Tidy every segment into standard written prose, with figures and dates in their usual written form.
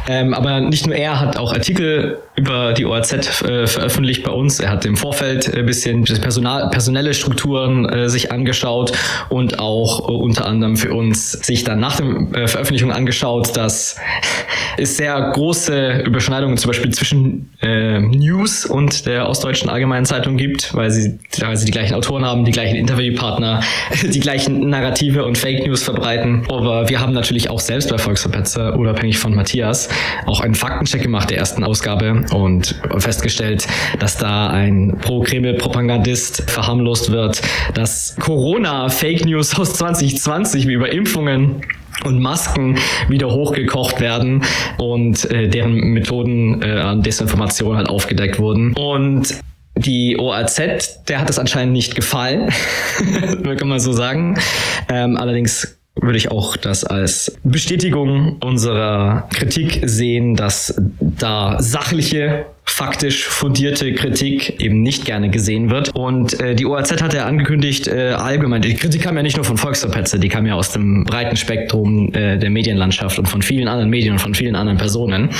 Aber nicht nur er hat auch Artikel über die OAZ veröffentlicht bei uns. Er hat im Vorfeld ein bisschen personelle Strukturen sich angeschaut und auch unter anderem für uns sich dann nach der Veröffentlichung angeschaut, dass es sehr große Überschneidungen zum Beispiel zwischen News und der Ostdeutschen Allgemeinen Zeitung gibt, weil sie die gleichen Autoren haben, die gleichen Interviewpartner, die gleichen Narrative und Fake News verbreiten. Aber wir haben natürlich auch selbst bei Volksverpetzer, unabhängig von Matthias, auch einen Faktencheck gemacht der ersten Ausgabe und festgestellt, dass da ein Pro-Kreml-Propagandist verharmlost wird, dass Corona-Fake News aus 2020 wie über Impfungen und Masken wieder hochgekocht werden und deren Methoden an Desinformation halt aufgedeckt wurden. Und die OAZ, der hat es anscheinend nicht gefallen, kann man so sagen. Allerdings würde ich auch das als Bestätigung unserer Kritik sehen, dass da sachliche, faktisch fundierte Kritik eben nicht gerne gesehen wird. Und die OAZ hat ja angekündigt, allgemein, die Kritik kam ja nicht nur von Volksverpetzer, die kam ja aus dem breiten Spektrum der Medienlandschaft und von vielen anderen Medien und von vielen anderen Personen.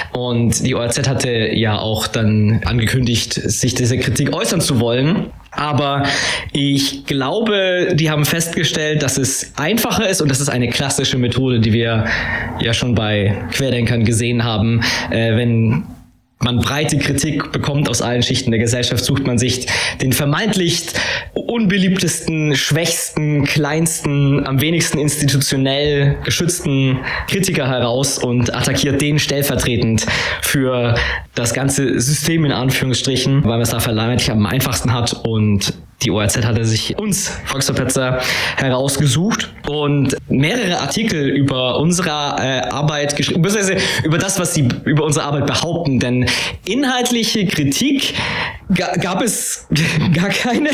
Und die OAZ hatte ja auch dann angekündigt, sich dieser Kritik äußern zu wollen. Aber ich glaube, die haben festgestellt, dass es einfacher ist und das ist eine klassische Methode, die wir ja schon bei Querdenkern gesehen haben, wenn man breite Kritik bekommt aus allen Schichten der Gesellschaft, sucht man sich den vermeintlich unbeliebtesten, schwächsten, kleinsten, am wenigsten institutionell geschützten Kritiker heraus und attackiert den stellvertretend für das ganze System in Anführungsstrichen, weil man es da vermeintlich am einfachsten hat. Und die OAZ hatte sich uns, Volksverpetzer, herausgesucht und mehrere Artikel über unsere Arbeit geschrieben, beziehungsweise über das, was sie über unsere Arbeit behaupten, denn inhaltliche Kritik gab es gar keine.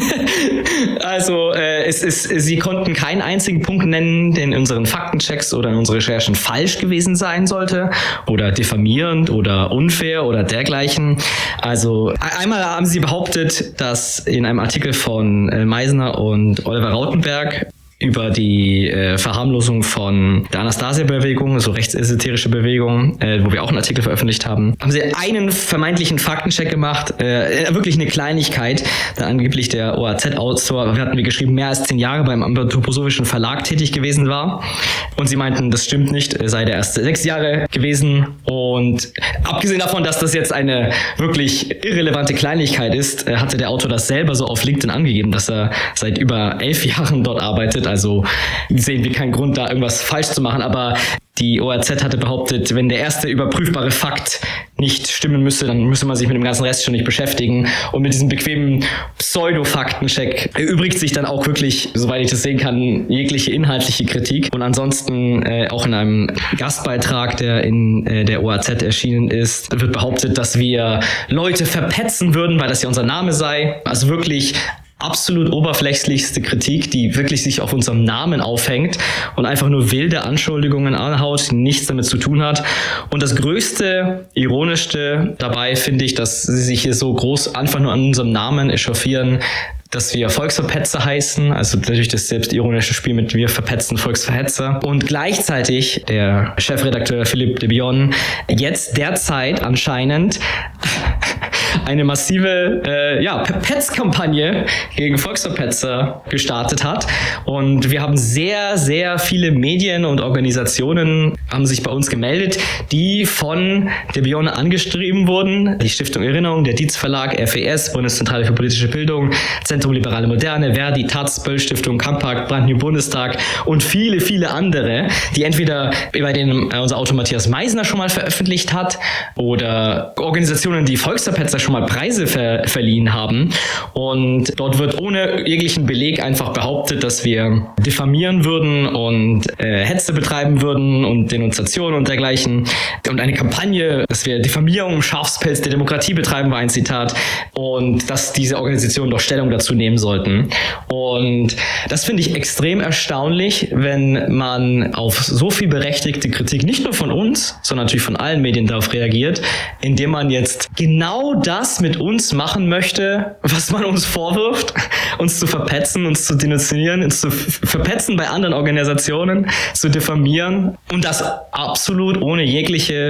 Also sie konnten keinen einzigen Punkt nennen, der in unseren Faktenchecks oder in unseren Recherchen falsch gewesen sein sollte oder diffamierend oder unfair oder dergleichen. Also einmal haben sie behauptet, dass in einem Artikel von Meisner und Oliver Rautenberg über die Verharmlosung von der Anastasia-Bewegung, so rechtsesoterische Bewegung, wo wir auch einen Artikel veröffentlicht haben, haben sie einen vermeintlichen Faktencheck gemacht, wirklich eine Kleinigkeit, da angeblich der OAZ-Autor, hatten wir geschrieben, mehr als 10 Jahre beim anthroposophischen Verlag tätig gewesen war und sie meinten, das stimmt nicht, sei der erst 6 Jahre gewesen und abgesehen davon, dass das jetzt eine wirklich irrelevante Kleinigkeit ist, hatte der Autor das selber so auf LinkedIn angegeben, dass er seit über 11 Jahren dort arbeitet. Also sehen wir keinen Grund, da irgendwas falsch zu machen. Aber die OAZ hatte behauptet, wenn der erste überprüfbare Fakt nicht stimmen müsse, dann müsse man sich mit dem ganzen Rest schon nicht beschäftigen. Und mit diesem bequemen Pseudo-Faktencheck erübrigt sich dann auch wirklich, soweit ich das sehen kann, jegliche inhaltliche Kritik. Und ansonsten auch in einem Gastbeitrag, der in der OAZ erschienen ist, wird behauptet, dass wir Leute verpetzen würden, weil das ja unser Name sei. Also wirklich absolut oberflächlichste Kritik, die wirklich sich auf unserem Namen aufhängt und einfach nur wilde Anschuldigungen anhaut, die nichts damit zu tun hat. Und das größte, ironischste dabei finde ich, dass sie sich hier so groß einfach nur an unserem Namen echauffieren, dass wir Volksverpetzer heißen, also natürlich das selbstironische Spiel mit wir verpetzen Volksverhetzer. Und gleichzeitig der Chefredakteur Philipp de Bion jetzt derzeit anscheinend eine massive Petz-Kampagne gegen Volksverpetzer gestartet hat. Und wir haben sehr, sehr viele Medien und Organisationen haben sich bei uns gemeldet, die von de Bion angeschrieben wurden. Die Stiftung Erinnerung, der Dietz Verlag, FES, Bundeszentrale für politische Bildung, Zentrum Liberale Moderne, Verdi, Taz, Böll Stiftung, Kampag, Brandnew Bundestag und viele, viele andere, die entweder bei denen unser Autor Matthias Meisner schon mal veröffentlicht hat oder Organisationen, die Volksverpetzer schon mal Preise verliehen haben. Und dort wird ohne jeglichen Beleg einfach behauptet, dass wir diffamieren würden und Hetze betreiben würden und Denunziation und dergleichen. Und eine Kampagne, dass wir Diffamierung im Schafspelz der Demokratie betreiben, war ein Zitat. Und dass diese Organisationen doch Stellung dazu nehmen sollten. Und das finde ich extrem erstaunlich, wenn man auf so viel berechtigte Kritik, nicht nur von uns, sondern natürlich von allen Medien darauf reagiert, indem man jetzt genau das mit uns machen möchte, was man uns vorwirft, uns zu verpetzen, uns zu denunzieren, uns zu verpetzen bei anderen Organisationen, zu diffamieren und das absolut ohne jegliche